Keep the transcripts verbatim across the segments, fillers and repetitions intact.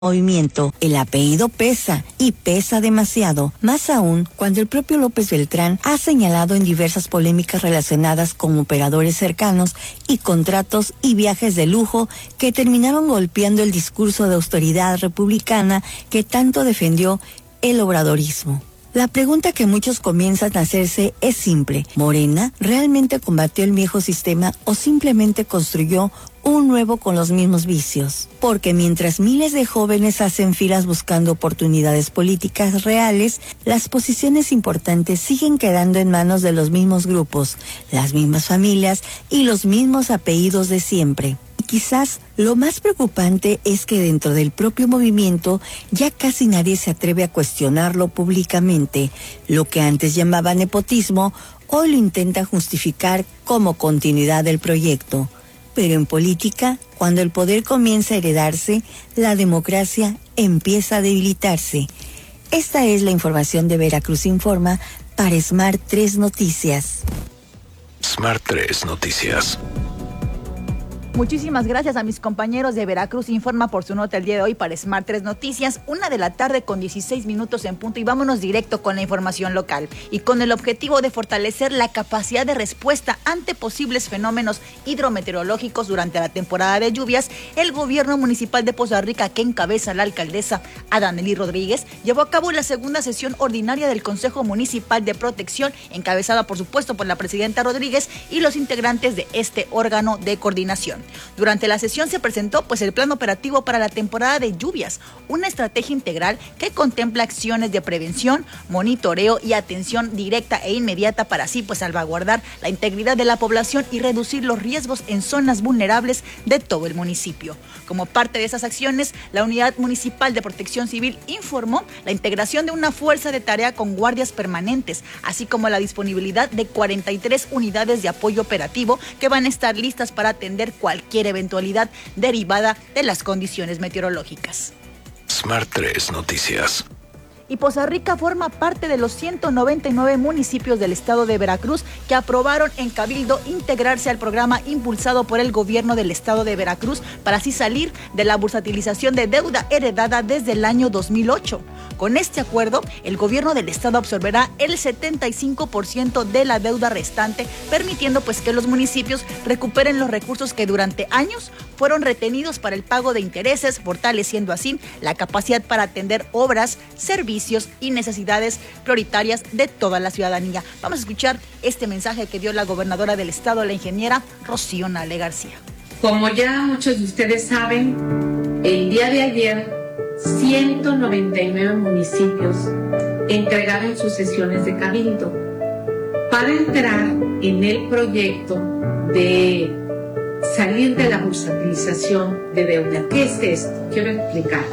movimiento. El apellido pesa y pesa demasiado, más aún cuando el propio López Beltrán ha señalado en diversas polémicas relacionadas con operadores cercanos y contratos y viajes de lujo que terminaron golpeando el discurso de austeridad republicana que tanto defendió el obradorismo. La pregunta que muchos comienzan a hacerse es simple. ¿Morena realmente combatió el viejo sistema o simplemente construyó un nuevo con los mismos vicios? Porque mientras miles de jóvenes hacen filas buscando oportunidades políticas reales, las posiciones importantes siguen quedando en manos de los mismos grupos, las mismas familias y los mismos apellidos de siempre. Quizás lo más preocupante es que dentro del propio movimiento ya casi nadie se atreve a cuestionarlo públicamente. Lo que antes llamaba nepotismo, hoy lo intenta justificar como continuidad del proyecto. Pero en política, cuando el poder comienza a heredarse, la democracia empieza a debilitarse. Esta es la información de Veracruz Informa para Smart tres Noticias. Smart tres Noticias. Muchísimas gracias a mis compañeros de Veracruz Informa por su nota el día de hoy para Smart tres Noticias, una de la tarde con dieciséis minutos en punto, y vámonos directo con la información local y con el objetivo de fortalecer la capacidad de respuesta ante posibles fenómenos hidrometeorológicos durante la temporada de lluvias. El gobierno municipal de Poza Rica, que encabeza la alcaldesa Adanely Rodríguez, llevó a cabo la segunda sesión ordinaria del Consejo Municipal de Protección, encabezada por supuesto por la presidenta Rodríguez y los integrantes de este órgano de coordinación. Durante la sesión se presentó pues el plan operativo para la temporada de lluvias, una estrategia integral que contempla acciones de prevención, monitoreo y atención directa e inmediata para así pues salvaguardar la integridad de la población y reducir los riesgos en zonas vulnerables de todo el municipio. Como parte de esas acciones, la Unidad Municipal de Protección Civil informó la integración de una fuerza de tarea con guardias permanentes, así como la disponibilidad de cuarenta y tres unidades de apoyo operativo que van a estar listas para atender cualquier eventualidad derivada de las condiciones meteorológicas. Smart tres Noticias. Y Poza Rica forma parte de los ciento noventa y nueve municipios del estado de Veracruz que aprobaron en Cabildo integrarse al programa impulsado por el gobierno del estado de Veracruz para así salir de la bursatilización de deuda heredada desde el año dos mil ocho. Con este acuerdo, el gobierno del estado absorberá el setenta y cinco por ciento de la deuda restante, permitiendo pues que los municipios recuperen los recursos que durante años fueron retenidos para el pago de intereses, fortaleciendo así la capacidad para atender obras, servicios y necesidades prioritarias de toda la ciudadanía. Vamos a escuchar este mensaje que dio la gobernadora del estado, la ingeniera Rocío Nale García. Como ya muchos de ustedes saben, el día de ayer ciento noventa y nueve municipios entregaron sus sesiones de cabildo para entrar en el proyecto de salir de la bursatilización de deuda. ¿Qué es esto? Quiero explicar.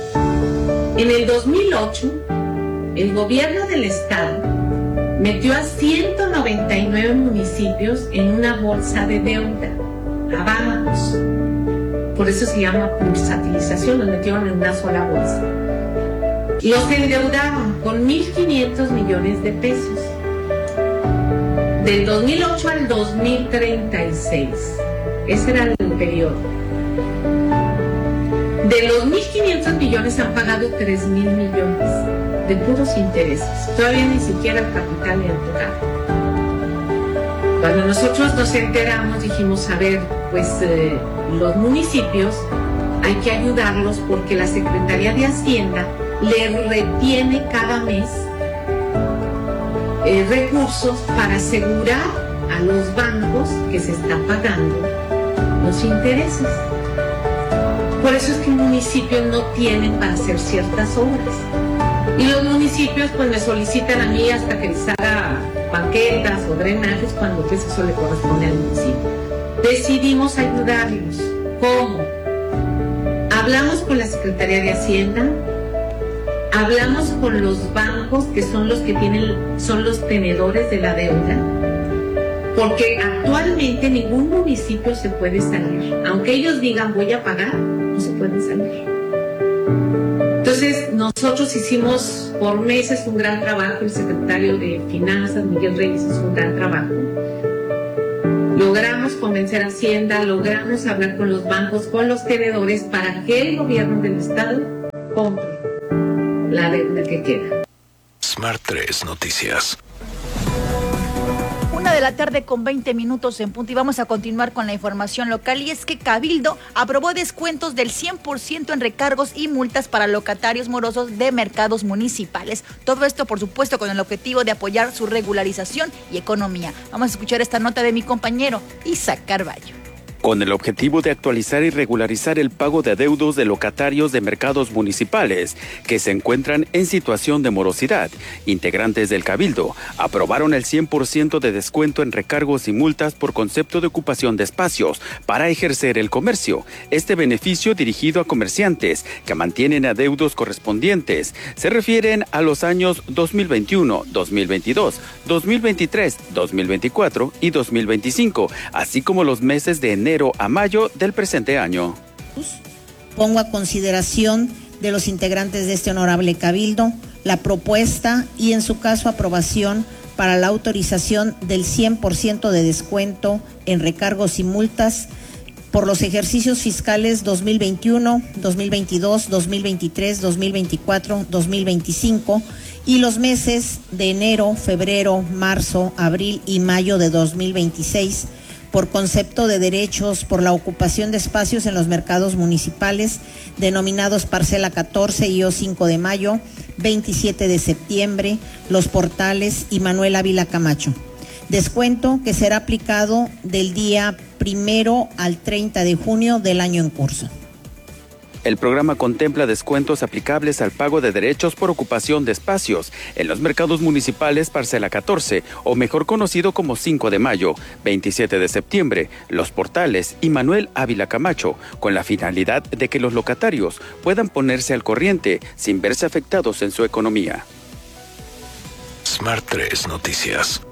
En el dos mil ocho, el gobierno del estado metió a ciento noventa y nueve municipios en una bolsa de deuda, a bancos. Por eso se llama bursatilización, los metieron en una sola bolsa. Los endeudaron con mil quinientos millones de pesos. Del dos mil ocho al dos mil treinta y seis. Ese era el periodo. De los mil quinientos millones han pagado tres mil millones de puros intereses. Todavía ni siquiera el capital le han tocado. Cuando nosotros nos enteramos dijimos, a ver, pues eh, los municipios hay que ayudarlos porque la Secretaría de Hacienda le retiene cada mes eh, recursos para asegurar a los bancos que se están pagando los intereses. Por eso es que municipios no tienen para hacer ciertas obras. Y los municipios pues me solicitan a mí hasta que les haga banquetas o drenajes cuando pues eso le corresponde al municipio. Decidimos ayudarlos. ¿Cómo? Hablamos con la Secretaría de Hacienda, hablamos con los bancos que son los que tienen, son los tenedores de la deuda, porque actualmente ningún municipio se puede salir. Aunque ellos digan voy a pagar, no se pueden salir. Entonces nosotros hicimos por meses un gran trabajo, el secretario de Finanzas, Miguel Reyes, hizo un gran trabajo. Logramos convencer a Hacienda, logramos hablar con los bancos, con los tenedores, para que el gobierno del estado compre la deuda que queda. Smart tres Noticias. Una de la tarde con veinte minutos en punto y vamos a continuar con la información local, y es que Cabildo aprobó descuentos del cien por ciento en recargos y multas para locatarios morosos de mercados municipales. Todo esto, por supuesto, con el objetivo de apoyar su regularización y economía. Vamos a escuchar esta nota de mi compañero Isaac Carballo. Con el objetivo de actualizar y regularizar el pago de adeudos de locatarios de mercados municipales que se encuentran en situación de morosidad, integrantes del Cabildo aprobaron el cien por ciento de descuento en recargos y multas por concepto de ocupación de espacios para ejercer el comercio. Este beneficio, dirigido a comerciantes que mantienen adeudos correspondientes, se refieren a los años dos mil veintiuno, dos mil veintidós, dos mil veintitrés, dos mil veinticuatro y dos mil veinticinco, así como los meses de enero a mayo del presente año. Pongo a consideración de los integrantes de este honorable Cabildo la propuesta y, en su caso, aprobación para la autorización del cien por ciento de descuento en recargos y multas por los ejercicios fiscales dos mil veintiuno, dos mil veintidós, dos mil veintitrés, dos mil veinticuatro, dos mil veinticinco y los meses de enero, febrero, marzo, abril y mayo de dos mil veintiséis, por concepto de derechos por la ocupación de espacios en los mercados municipales denominados Parcela catorce y O cinco de mayo, veintisiete de septiembre, Los Portales y Manuel Ávila Camacho. Descuento que será aplicado del día primero al treinta de junio del año en curso. El programa contempla descuentos aplicables al pago de derechos por ocupación de espacios en los mercados municipales Parcela catorce, o mejor conocido como cinco de mayo, veintisiete de septiembre, Los Portales y Manuel Ávila Camacho, con la finalidad de que los locatarios puedan ponerse al corriente sin verse afectados en su economía. Smart tres Noticias.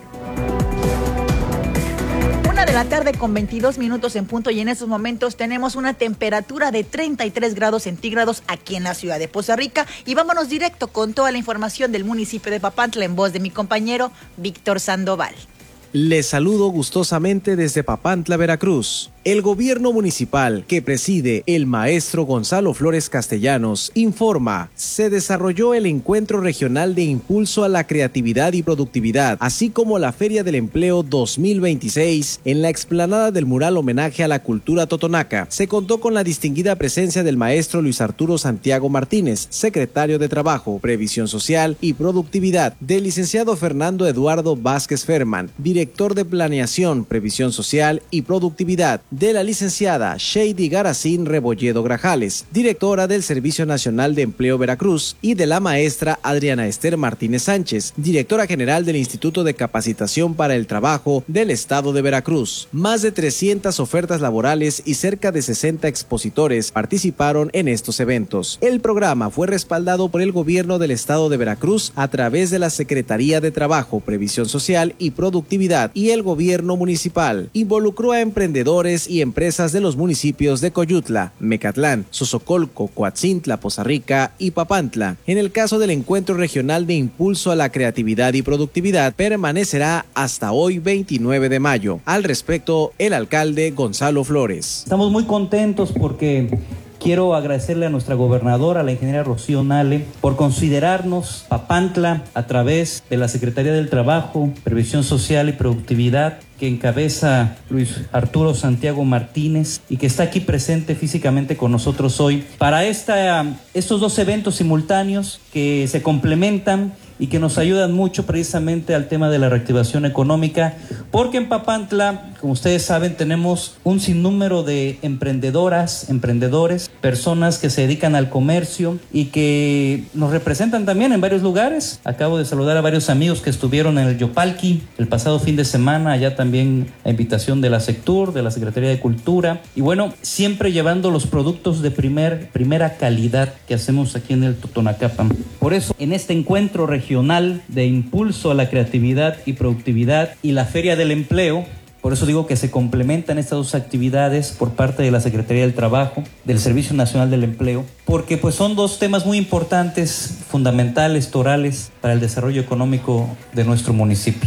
De la tarde con veintidós minutos en punto, y en estos momentos tenemos una temperatura de treinta y tres grados centígrados aquí en la ciudad de Poza Rica, y vámonos directo con toda la información del municipio de Papantla en voz de mi compañero Víctor Sandoval. Les saludo gustosamente desde Papantla, Veracruz. El gobierno municipal que preside el maestro Gonzalo Flores Castellanos informa: se desarrolló el Encuentro Regional de Impulso a la Creatividad y Productividad, así como la Feria del Empleo dos mil veintiséis en la explanada del mural Homenaje a la Cultura Totonaca. Se contó con la distinguida presencia del maestro Luis Arturo Santiago Martínez, secretario de Trabajo, Previsión Social y Productividad, del licenciado Fernando Eduardo Vázquez Ferman, director de Planeación, Previsión Social y Productividad, de la licenciada Shady Garacín Rebolledo Grajales, directora del Servicio Nacional de Empleo Veracruz, y de la maestra Adriana Esther Martínez Sánchez, directora general del Instituto de Capacitación para el Trabajo del Estado de Veracruz. Más de trescientas ofertas laborales y cerca de sesenta expositores participaron en estos eventos. El programa fue respaldado por el gobierno del Estado de Veracruz a través de la Secretaría de Trabajo, Previsión Social y Productividad y el gobierno municipal. Involucró a emprendedores y empresas de los municipios de Coyutla, Mecatlán, Sosocolco, Coatzintla, Poza Rica y Papantla. En el caso del Encuentro Regional de Impulso a la Creatividad y Productividad, permanecerá hasta hoy veintinueve de mayo. Al respecto, el alcalde Gonzalo Flores. Estamos muy contentos porque quiero agradecerle a nuestra gobernadora, a la ingeniera Rocío Nale, por considerarnos Papantla a través de la Secretaría del Trabajo, Previsión Social y Productividad, que encabeza Luis Arturo Santiago Martínez y que está aquí presente físicamente con nosotros hoy para esta, estos dos eventos simultáneos que se complementan y que nos ayudan mucho precisamente al tema de la reactivación económica, porque en Papantla, como ustedes saben, tenemos un sinnúmero de emprendedoras, emprendedores, personas que se dedican al comercio y que nos representan también en varios lugares. Acabo de saludar a varios amigos que estuvieron en el Yopalqui el pasado fin de semana, allá también a invitación de la Sectur, de la Secretaría de Cultura, y bueno, siempre llevando los productos de primer, primera calidad que hacemos aquí en el Totonacapan. Por eso, en este encuentro regional Regional de Impulso a la Creatividad y Productividad y la Feria del Empleo, por eso digo que se complementan estas dos actividades por parte de la Secretaría del Trabajo, del Servicio Nacional del Empleo, porque pues son dos temas muy importantes, fundamentales, torales para el desarrollo económico de nuestro municipio.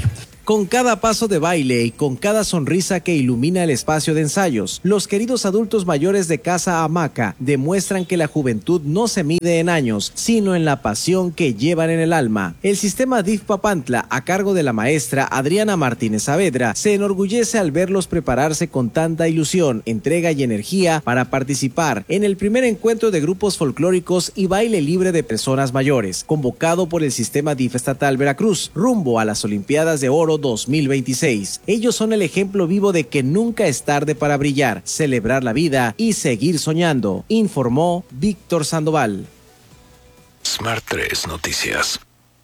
Con cada paso de baile y con cada sonrisa que ilumina el espacio de ensayos, los queridos adultos mayores de Casa Hamaca demuestran que la juventud no se mide en años, sino en la pasión que llevan en el alma. El sistema D I F Papantla, a cargo de la maestra Adriana Martínez Saavedra, se enorgullece al verlos prepararse con tanta ilusión, entrega y energía para participar en el primer encuentro de grupos folclóricos y baile libre de personas mayores, convocado por el sistema D I F estatal Veracruz, rumbo a las Olimpiadas de Oro dos mil veintiséis. Ellos son el ejemplo vivo de que nunca es tarde para brillar, celebrar la vida y seguir soñando, informó Víctor Sandoval. Smart tres Noticias.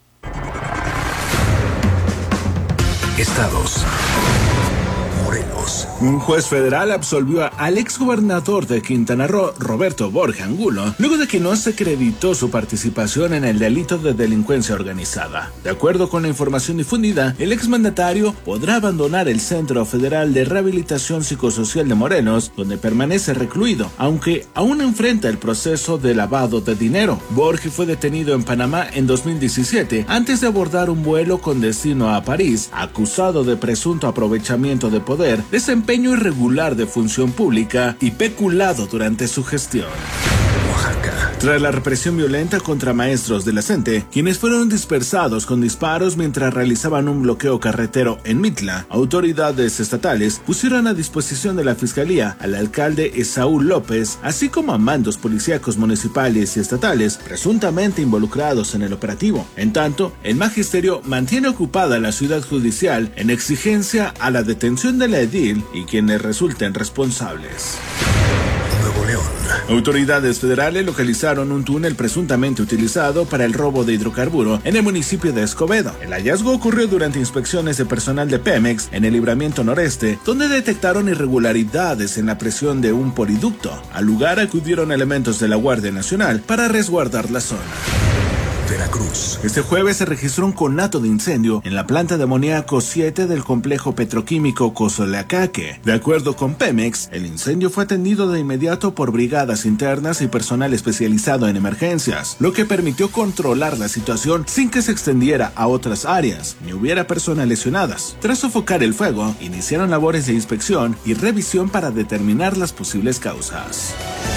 Estados. Morelos. Un juez federal absolvió al exgobernador de Quintana Roo, Roberto Borja Angulo, luego de que no se acreditó su participación en el delito de delincuencia organizada. De acuerdo con la información difundida, el exmandatario podrá abandonar el Centro Federal de Rehabilitación Psicosocial de Morelos, donde permanece recluido, aunque aún enfrenta el proceso de lavado de dinero. Borja fue detenido en Panamá en dos mil diecisiete, antes de abordar un vuelo con destino a París, acusado de presunto aprovechamiento de poder, desempeño irregular de función pública y peculado durante su gestión. Oaxaca. Tras la represión violenta contra maestros de la CENTE, quienes fueron dispersados con disparos mientras realizaban un bloqueo carretero en Mitla, autoridades estatales pusieron a disposición de la Fiscalía al alcalde Esaú López, así como a mandos policíacos municipales y estatales presuntamente involucrados en el operativo. En tanto, el magisterio mantiene ocupada la ciudad judicial en exigencia a la detención de la edil y quienes resulten responsables. Nuevo León. Autoridades federales localizaron un túnel presuntamente utilizado para el robo de hidrocarburo en el municipio de Escobedo. El hallazgo ocurrió durante inspecciones de personal de Pemex en el libramiento noreste, donde detectaron irregularidades en la presión de un poliducto. Al lugar acudieron elementos de la Guardia Nacional para resguardar la zona. Veracruz. Este jueves se registró un conato de incendio en la planta de amoníaco siete del complejo petroquímico Cozoleacaque. De acuerdo con Pemex, el incendio fue atendido de inmediato por brigadas internas y personal especializado en emergencias, lo que permitió controlar la situación sin que se extendiera a otras áreas ni hubiera personas lesionadas. Tras sofocar el fuego, iniciaron labores de inspección y revisión para determinar las posibles causas.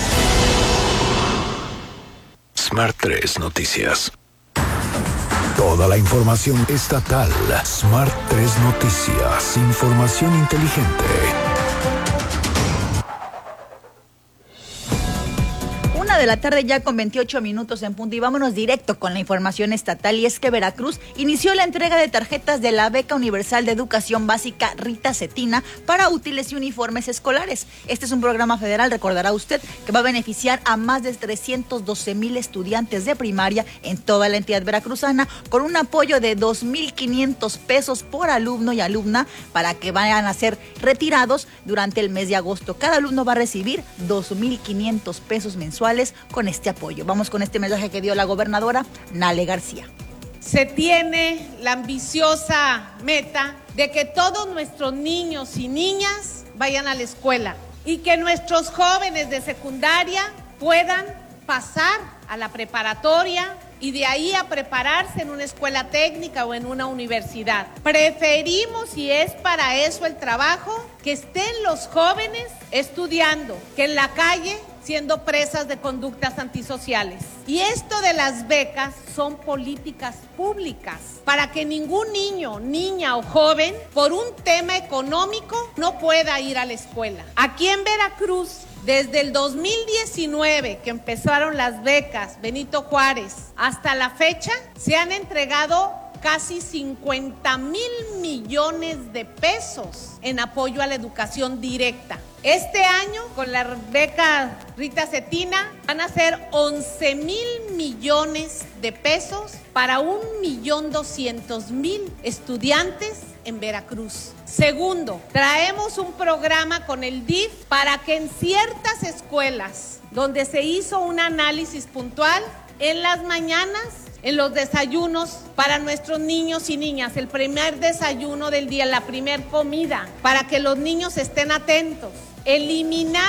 Smart tres Noticias. Toda la información estatal. Smart tres Noticias. Información inteligente. De la tarde ya con veintiocho minutos en punto y vámonos directo con la información estatal, y es que Veracruz inició la entrega de tarjetas de la Beca Universal de Educación Básica Rita Cetina para útiles y uniformes escolares. Este es un programa federal, recordará usted, que va a beneficiar a más de trescientos doce mil estudiantes de primaria en toda la entidad veracruzana, con un apoyo de dos mil quinientos pesos por alumno y alumna para que vayan a ser retirados durante el mes de agosto. Cada alumno va a recibir dos mil quinientos pesos mensuales con este apoyo. Vamos con este mensaje que dio la gobernadora Nale García. Se tiene la ambiciosa meta de que todos nuestros niños y niñas vayan a la escuela y que nuestros jóvenes de secundaria puedan pasar a la preparatoria y de ahí a prepararse en una escuela técnica o en una universidad. Preferimos, y es para eso el trabajo, que estén los jóvenes estudiando, que en la calle siendo presas de conductas antisociales. Y esto de las becas son políticas públicas para que ningún niño, niña o joven, por un tema económico, no pueda ir a la escuela. Aquí en Veracruz, desde el dos mil diecinueve, que empezaron las becas Benito Juárez, hasta la fecha, se han entregado casi cincuenta mil millones de pesos en apoyo a la educación directa. Este año, con la beca Rita Cetina, van a ser once mil millones de pesos para un millón doscientos mil estudiantes en Veracruz. Segundo, traemos un programa con el D I F para que en ciertas escuelas donde se hizo un análisis puntual, en las mañanas, en los desayunos para nuestros niños y niñas, el primer desayuno del día, la primer comida, para que los niños estén atentos. Eliminamos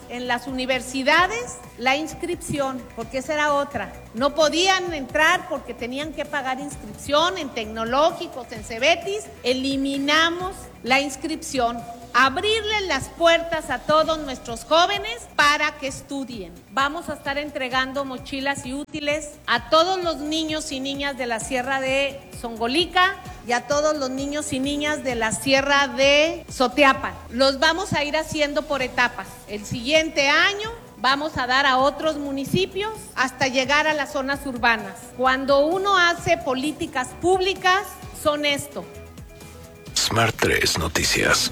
en las universidades la inscripción, porque esa era otra. No podían entrar porque tenían que pagar inscripción en tecnológicos, en Cebetis. Eliminamos la inscripción. Abrirle las puertas a todos nuestros jóvenes para que estudien. Vamos a estar entregando mochilas y útiles a todos los niños y niñas de la Sierra de Zongolica y a todos los niños y niñas de la Sierra de Soteapan. Los vamos a ir haciendo por etapas. El siguiente año vamos a dar a otros municipios hasta llegar a las zonas urbanas. Cuando uno hace políticas públicas, son esto. Smart tres Noticias.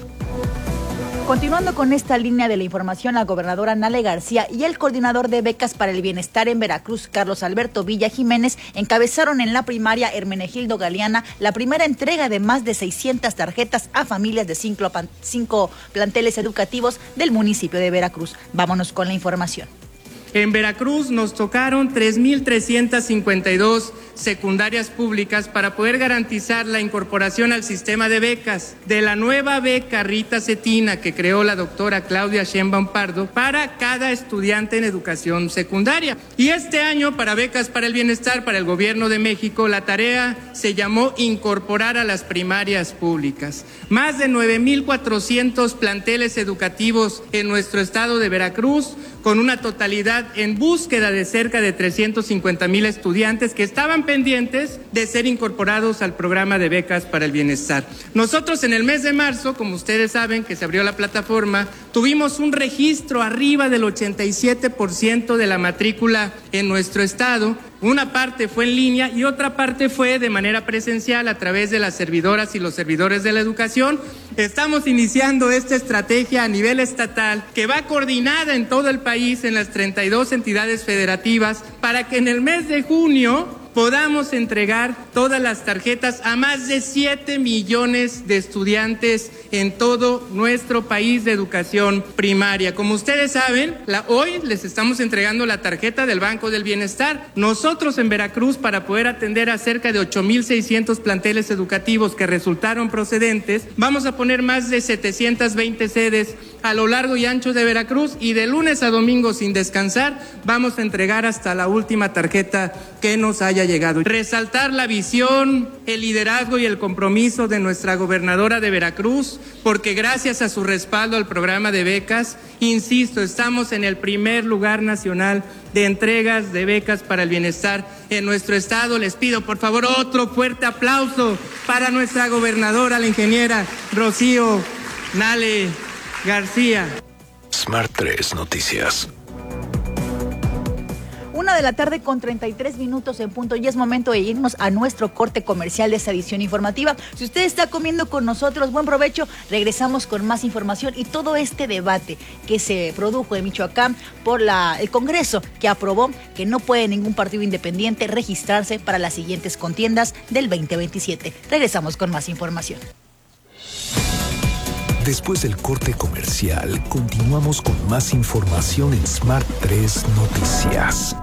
Continuando con esta línea de la información, la gobernadora Nale García y el coordinador de becas para el bienestar en Veracruz, Carlos Alberto Villa Jiménez, encabezaron en la primaria Hermenegildo Galeana la primera entrega de más de seiscientas tarjetas a familias de cinco, cinco planteles educativos del municipio de Veracruz. Vámonos con la información. En Veracruz nos tocaron tres mil trescientas cincuenta y dos secundarias públicas para poder garantizar la incorporación al sistema de becas de la nueva beca Rita Cetina que creó la doctora Claudia Sheinbaum Pardo para cada estudiante en educación secundaria. Y este año, para Becas para el Bienestar, para el Gobierno de México, la tarea se llamó incorporar a las primarias públicas. Más de nueve mil cuatrocientos planteles educativos en nuestro estado de Veracruz, con una totalidad en búsqueda de cerca de trescientos cincuenta mil estudiantes que estaban pendientes de ser incorporados al programa de Becas para el Bienestar. Nosotros en el mes de marzo, como ustedes saben que se abrió la plataforma, tuvimos un registro arriba del ochenta y siete por ciento de la matrícula en nuestro estado. Una parte fue en línea y otra parte fue de manera presencial a través de las servidoras y los servidores de la educación. Estamos iniciando esta estrategia a nivel estatal que va coordinada en todo el país en las treinta y dos entidades federativas para que en el mes de junio podamos entregar todas las tarjetas a más de siete millones de estudiantes en todo nuestro país de educación primaria. Como ustedes saben, la, hoy les estamos entregando la tarjeta del Banco del Bienestar. Nosotros en Veracruz, para poder atender a cerca de ocho mil seiscientos planteles educativos que resultaron procedentes, vamos a poner más de setecientas veinte sedes a lo largo y ancho de Veracruz y de lunes a domingo sin descansar vamos a entregar hasta la última tarjeta que nos haya llegado. Resaltar la visión, el liderazgo y el compromiso de nuestra gobernadora de Veracruz, porque gracias a su respaldo al programa de becas, insisto, estamos en el primer lugar nacional de entregas de becas para el bienestar en nuestro estado. Les pido por favor otro fuerte aplauso para nuestra gobernadora, la ingeniera Rocío Nale García. Smart tres Noticias. Una de la tarde con treinta y tres minutos en punto y es momento de irnos a nuestro corte comercial de esta edición informativa. Si usted está comiendo con nosotros, buen provecho. Regresamos con más información y todo este debate que se produjo en Michoacán por la, el Congreso, que aprobó que no puede ningún partido independiente registrarse para las siguientes contiendas del veinte veintisiete. Regresamos con más información. Después del corte comercial, continuamos con más información en Smart tres Noticias.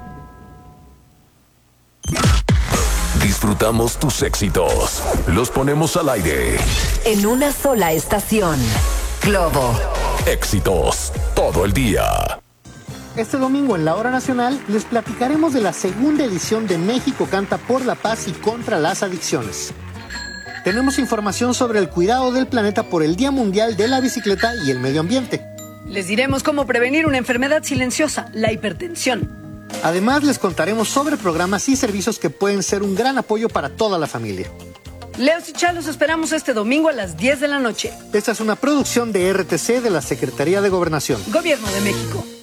Disfrutamos tus éxitos. Los ponemos al aire. En una sola estación. Globo. Éxitos todo el día. Este domingo en la Hora Nacional les platicaremos de la segunda edición de México Canta por la Paz y contra las Adicciones. Tenemos información sobre el cuidado del planeta por el Día Mundial de la Bicicleta y el Medio Ambiente. Les diremos cómo prevenir una enfermedad silenciosa, la hipertensión. Además, les contaremos sobre programas y servicios que pueden ser un gran apoyo para toda la familia. Leos y Chá, los esperamos este domingo a las diez de la noche. Esta es una producción de R T C de la Secretaría de Gobernación. Gobierno de México.